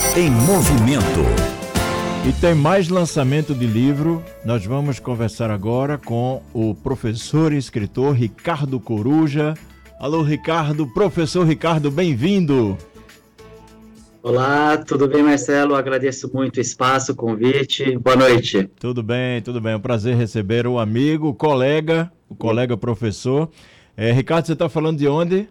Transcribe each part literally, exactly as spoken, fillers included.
em movimento. E tem mais lançamento de livro. Nós vamos conversar agora com o professor e escritor Ricardo Coruja. Alô, Ricardo. Professor Ricardo, bem-vindo. Olá, tudo bem, Marcelo? Agradeço muito o espaço, o convite. Boa noite. Tudo bem, tudo bem. É um prazer receber o amigo, o colega, o colega professor. É, Ricardo, você está falando de onde?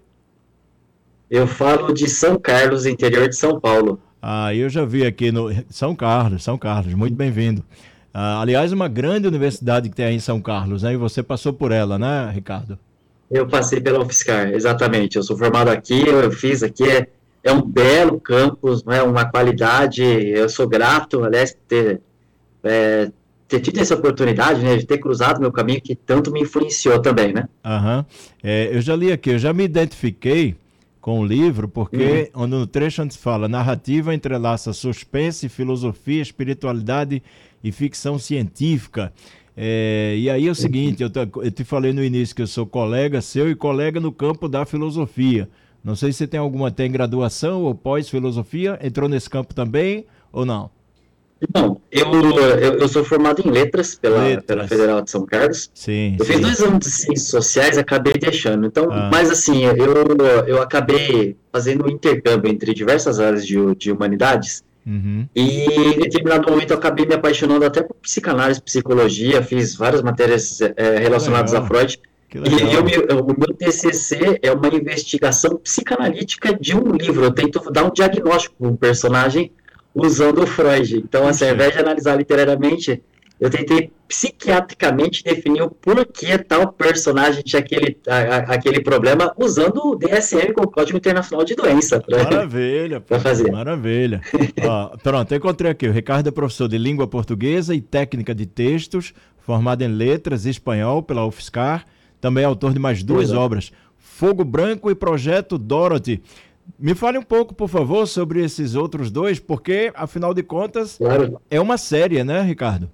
Eu falo de São Carlos, interior de São Paulo. Ah, eu já vi aqui no São Carlos, São Carlos, muito bem-vindo. Ah, aliás, uma grande universidade que tem aí em São Carlos, né? E você passou por ela, né, Ricardo? Eu passei pela UFSCar, exatamente. Eu sou formado aqui, eu fiz aqui, é, é um belo campus, não é? Uma qualidade. Eu sou grato, aliás, ter, é, ter tido essa oportunidade, né, de ter cruzado meu caminho, que tanto me influenciou também, né? Aham. É, eu já li aqui, eu já me identifiquei com o livro, porque uhum. no trecho onde se fala, narrativa entrelaça suspense, filosofia, espiritualidade e ficção científica. É, e aí é o seguinte, eu, eu te falei no início que eu sou colega seu e colega no campo da filosofia. Não sei se você tem alguma, tem graduação ou pós-filosofia, entrou nesse campo também ou não? Não, eu, eu, eu sou formado em letras pela, letras pela Federal de São Carlos. Sim, eu sim. fiz dois anos de ciências sociais e acabei deixando. Então, ah. Mas assim, eu, eu acabei fazendo um intercâmbio entre diversas áreas de, de humanidades. Uhum. E em determinado momento eu acabei me apaixonando até por psicanálise, psicologia, fiz várias matérias é, relacionadas a Freud. E eu, eu, o meu T C C é uma investigação psicanalítica de um livro. Eu tento dar um diagnóstico para um personagem usando o Freud. Então, assim, ao invés de analisar literariamente, eu tentei psiquiatricamente definir o porquê tal personagem tinha aquele, a, a, aquele problema, usando o D S M, como Código Internacional de Doença. Pra, maravilha, pra fazer. Maravilha. Ó, pronto, eu encontrei aqui. O Ricardo é professor de língua portuguesa e técnica de textos, formado em letras e espanhol pela UFSCar, também é autor de mais duas Exato. obras, Fogo Branco e Projeto Dorothy. Me fale um pouco, por favor, sobre esses outros dois, porque, afinal de contas, claro. é uma série, né, Ricardo?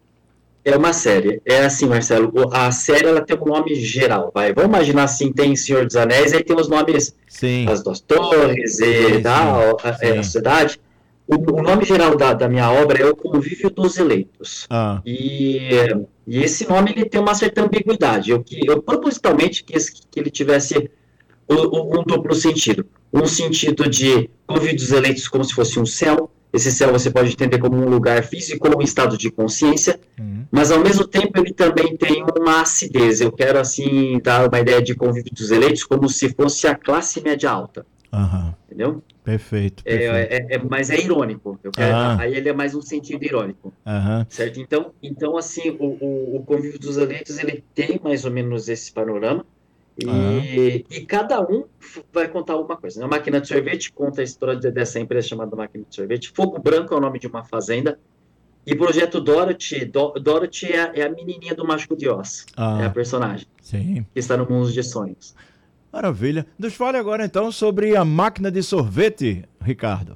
É uma série. É assim, Marcelo, a série ela tem um nome geral, vai. Vamos imaginar assim, tem Senhor dos Anéis, aí tem os nomes, sim. as duas torres e sim, tal, sim, a, sim. a sociedade. O, o nome geral da, da minha obra é O Convívio dos Eleitos. Ah. E, e esse nome ele tem uma certa ambiguidade. Eu, eu propositalmente quis que ele tivesse um, um duplo sentido. Um sentido de convívio dos eleitos como se fosse um céu. Esse céu você pode entender como um lugar físico ou um estado de consciência, uhum. mas ao mesmo tempo ele também tem uma acidez. Eu quero assim dar uma ideia de convívio dos eleitos como se fosse a classe média alta. Uhum. Entendeu? Perfeito. É, perfeito. é, é, mas é irônico. Eu quero, ah. Aí ele é mais um sentido irônico. Uhum. Certo? Então, então assim, o, o, o convívio dos eleitos ele tem mais ou menos esse panorama. E, uhum. e cada um vai contar alguma coisa. A Máquina de Sorvete conta a história dessa empresa chamada Máquina de Sorvete. Fogo Branco é o nome de uma fazenda. E Projeto Dorothy, Do, Dorothy é a, é a menininha do Mágico de Oz. Ah, é a personagem. Sim. Que está no mundo de sonhos. Maravilha. Nos fale agora então sobre a Máquina de Sorvete, Ricardo.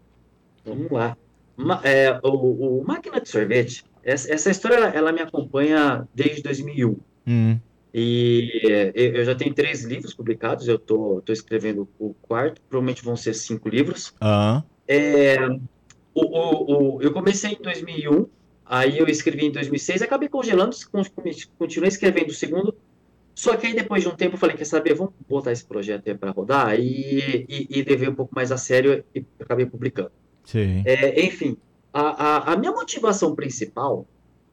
Vamos lá. Ma, é, o, o Máquina de Sorvete, essa, essa história ela, ela me acompanha desde dois mil e um. Hum. E eu já tenho três livros publicados, eu tô, tô escrevendo o quarto, provavelmente vão ser cinco livros. Ah. É, o, o, o, eu comecei em dois mil e um, aí eu escrevi em dois mil e seis, acabei congelando, continuei escrevendo o segundo, só que aí depois de um tempo eu falei, quer saber, vamos botar esse projeto aí para rodar, e, e, e levei um pouco mais a sério e acabei publicando. Sim. É, enfim, a, a, a minha motivação principal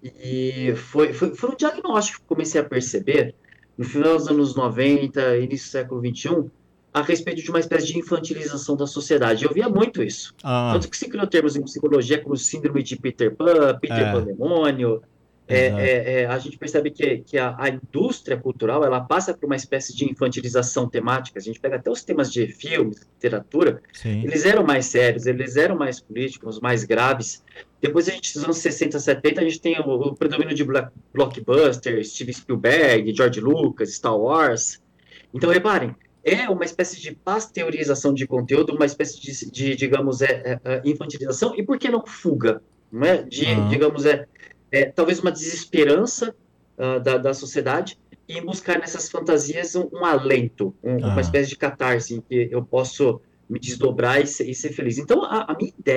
E foi, foi, foi um diagnóstico que comecei a perceber no final dos anos noventa, início do século vinte e um, a respeito de uma espécie de infantilização da sociedade. Eu via muito isso. Ah. Tanto que se criou termos em psicologia como síndrome de Peter Pan, Peter é. Pan demônio. É, é, é, a gente percebe que, que a, a indústria cultural ela passa por uma espécie de infantilização temática. A gente pega até os temas de filmes, literatura, Sim. eles eram mais sérios, eles eram mais políticos, mais graves. Depois a gente, nos anos sessenta, setenta, a gente tem o, o predomínio de blockbuster, Steven Spielberg, George Lucas, Star Wars. Então, reparem, é uma espécie de pasteurização de conteúdo, uma espécie de, de digamos, é, é, infantilização, e por que não fuga? Não é? De, uhum. digamos, é, é talvez uma desesperança uh, da, da sociedade, e buscar nessas fantasias um, um alento, um, uhum. uma espécie de catarse, em que eu posso me desdobrar e ser, e ser feliz. Então, a, a minha ideia